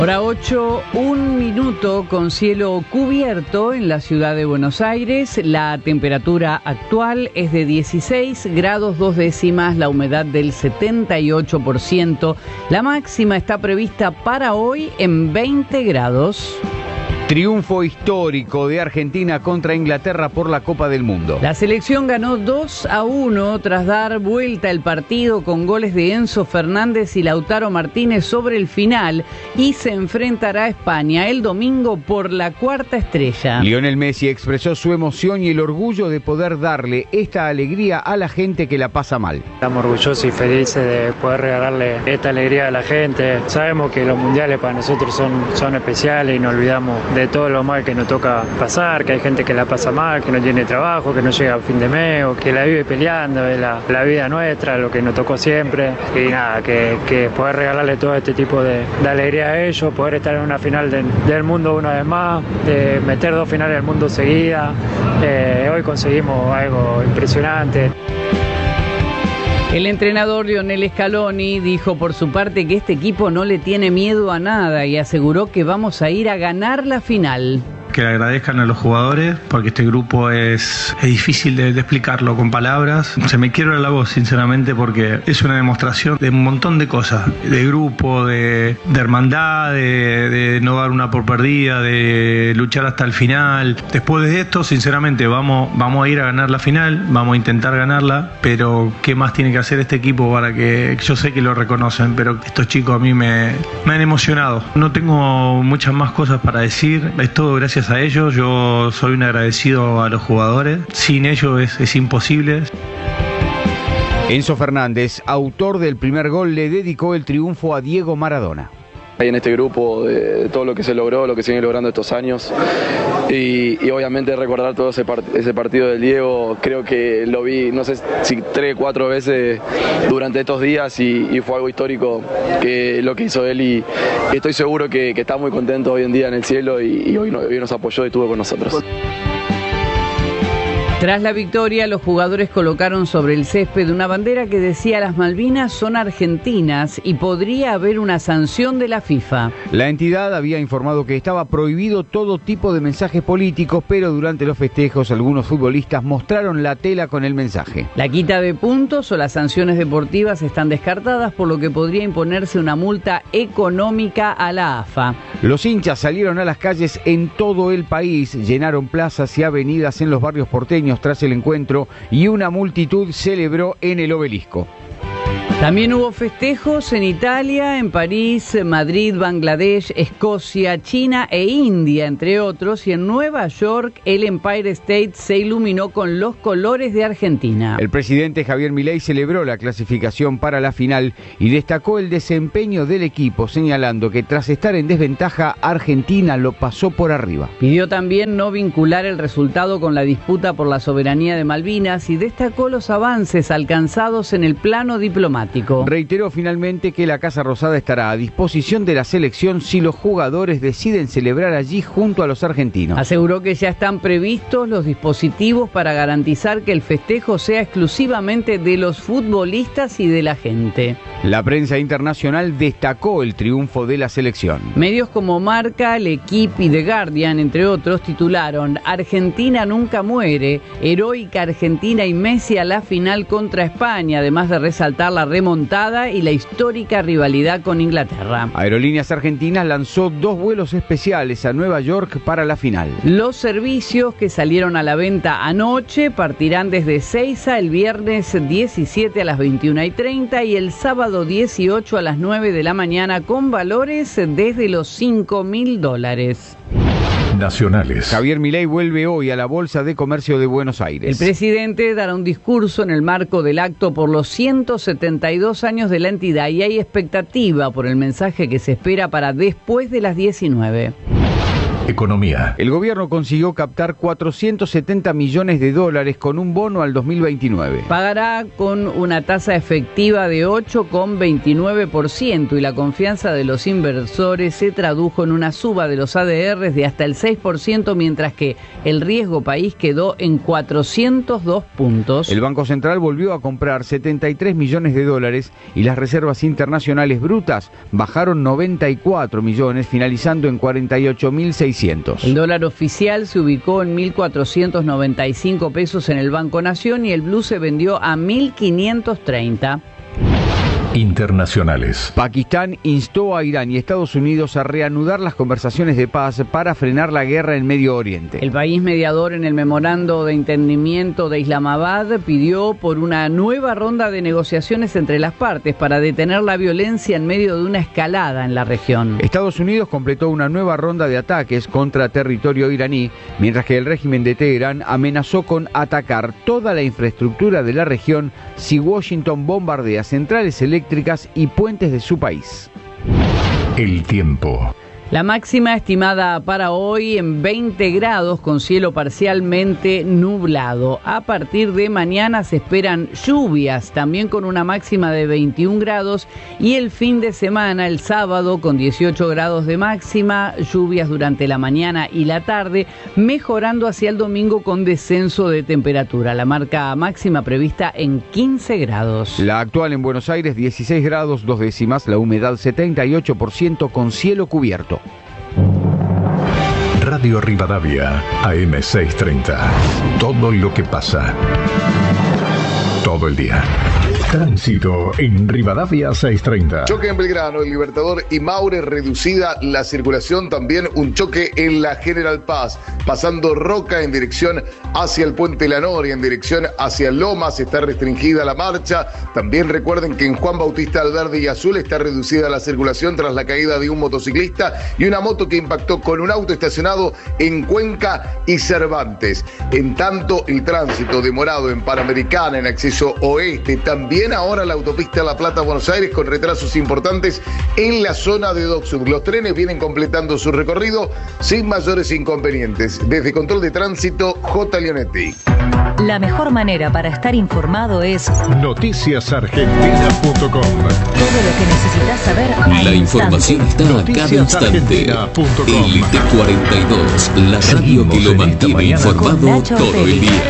Hora 8, 1 minuto con cielo cubierto en la ciudad de Buenos Aires. La temperatura actual es de 16 grados 2 décimas, la humedad del 78%. La máxima está prevista para hoy en 20 grados. Triunfo histórico de Argentina contra Inglaterra por la Copa del Mundo. La selección ganó 2-1 tras dar vuelta el partido con goles de Enzo Fernández y Lautaro Martínez sobre el final y se enfrentará a España el domingo por la cuarta estrella. Lionel Messi expresó su emoción y el orgullo de poder darle esta alegría a la gente que la pasa mal. Estamos orgullosos y felices de poder regalarle esta alegría a la gente. Sabemos que los mundiales para nosotros son especiales y no olvidamos de todo lo mal que nos toca pasar, que hay gente que la pasa mal, que no tiene trabajo, que no llega a fin de mes o que la vive peleando, es la vida nuestra, lo que nos tocó siempre. Y nada, que poder regalarle todo este tipo de alegría a ellos, poder estar en una final del mundo una vez más, de meter 2 finales del mundo seguidas. Hoy conseguimos algo impresionante. El entrenador Lionel Scaloni dijo por su parte que este equipo no le tiene miedo a nada y aseguró que vamos a ir a ganar la final. Que le agradezcan a los jugadores, porque este grupo es difícil de explicarlo con palabras. Se me quiebra la voz, sinceramente, porque es una demostración de un montón de cosas, de grupo, de hermandad, de no dar una por perdida, de luchar hasta el final. Después de esto, sinceramente, vamos a ir a ganar la final, vamos a intentar ganarla, pero ¿qué más tiene que hacer este equipo para que yo sé que lo reconocen, pero estos chicos a mí me han emocionado? No tengo muchas más cosas para decir, es todo gracias a ellos. Yo soy un agradecido a los jugadores, sin ellos es imposible. Enzo Fernández, autor del primer gol, le dedicó el triunfo a Diego Maradona. En este grupo de todo lo que se logró, lo que se viene logrando estos años y obviamente recordar todo ese partido del Diego, creo que lo vi, no sé si 3 o 4 veces durante estos días y fue algo histórico que lo que hizo él y estoy seguro que está muy contento hoy en día en el cielo y hoy nos apoyó y estuvo con nosotros. Tras la victoria, los jugadores colocaron sobre el césped una bandera que decía las Malvinas son argentinas y podría haber una sanción de la FIFA. La entidad había informado que estaba prohibido todo tipo de mensajes políticos, pero durante los festejos algunos futbolistas mostraron la tela con el mensaje. La quita de puntos o las sanciones deportivas están descartadas, por lo que podría imponerse una multa económica a la AFA. Los hinchas salieron a las calles en todo el país, llenaron plazas y avenidas en los barrios porteños tras el encuentro y una multitud celebró en el Obelisco. También hubo festejos en Italia, en París, Madrid, Bangladesh, Escocia, China e India, entre otros, y en Nueva York el Empire State se iluminó con los colores de Argentina. El presidente Javier Milei celebró la clasificación para la final y destacó el desempeño del equipo, señalando que tras estar en desventaja, Argentina lo pasó por arriba. Pidió también no vincular el resultado con la disputa por la soberanía de Malvinas y destacó los avances alcanzados en el plano diplomático. Reiteró finalmente que la Casa Rosada estará a disposición de la selección si los jugadores deciden celebrar allí junto a los argentinos. Aseguró que ya están previstos los dispositivos para garantizar que el festejo sea exclusivamente de los futbolistas y de la gente. La prensa internacional destacó el triunfo de la selección. Medios como Marca, L'Equipe y The Guardian, entre otros, titularon Argentina nunca muere, heroica Argentina y Messi a la final contra España, además de resaltar la remontada y la histórica rivalidad con Inglaterra. Aerolíneas Argentinas lanzó 2 vuelos especiales a Nueva York para la final. Los servicios que salieron a la venta anoche partirán desde Ezeiza el viernes 17 a las 21:30 y el sábado 18 a las 9 de la mañana con valores desde los $5.000. Nacionales. Javier Milei vuelve hoy a la Bolsa de Comercio de Buenos Aires. El presidente dará un discurso en el marco del acto por los 172 años de la entidad y hay expectativa por el mensaje que se espera para después de las 19. Economía. El gobierno consiguió captar 470 millones de dólares con un bono al 2029. Pagará con una tasa efectiva de 8,29% y la confianza de los inversores se tradujo en una suba de los ADRs de hasta el 6%, mientras que el riesgo país quedó en 402 puntos. El Banco Central volvió a comprar 73 millones de dólares y las reservas internacionales brutas bajaron 94 millones, finalizando en 48.600. El dólar oficial se ubicó en 1.495 pesos en el Banco Nación y el blue se vendió a 1.530. Internacionales. Pakistán instó a Irán y Estados Unidos a reanudar las conversaciones de paz para frenar la guerra en Medio Oriente. El país mediador en el memorando de entendimiento de Islamabad pidió por una nueva ronda de negociaciones entre las partes para detener la violencia en medio de una escalada en la región. Estados Unidos completó una nueva ronda de ataques contra territorio iraní, mientras que el régimen de Teherán amenazó con atacar toda la infraestructura de la región si Washington bombardea centrales eléctricas y puentes de su país. El tiempo. La máxima estimada para hoy en 20 grados con cielo parcialmente nublado. A partir de mañana se esperan lluvias, también con una máxima de 21 grados. Y el fin de semana, el sábado, con 18 grados de máxima, lluvias durante la mañana y la tarde, mejorando hacia el domingo con descenso de temperatura. La marca máxima prevista en 15 grados. La actual en Buenos Aires, 16 grados 2 décimas, la humedad 78% con cielo cubierto. Radio Rivadavia, AM630. Todo lo que pasa. Todo el día. Tránsito en Rivadavia 630. Choque en Belgrano, el Libertador y Maure, reducida la circulación. También un choque en la General Paz, pasando Roca en dirección hacia el Puente La Noria, en dirección hacia Lomas, está restringida la marcha. También recuerden que en Juan Bautista Alverde y Azul está reducida la circulación tras la caída de un motociclista y una moto que impactó con un auto estacionado en Cuenca y Cervantes. En tanto, el tránsito demorado en Panamericana, en acceso oeste, también ahora la autopista La Plata-Buenos Aires con retrasos importantes en la zona de Dock Sud. Los trenes vienen completando su recorrido sin mayores inconvenientes. Desde Control de Tránsito, J. Leonetti. La mejor manera para estar informado es noticiasargentina.com. Todo lo que necesitas saber La información está a cada instante. LT42, la radio que lo mantiene informado todo el día.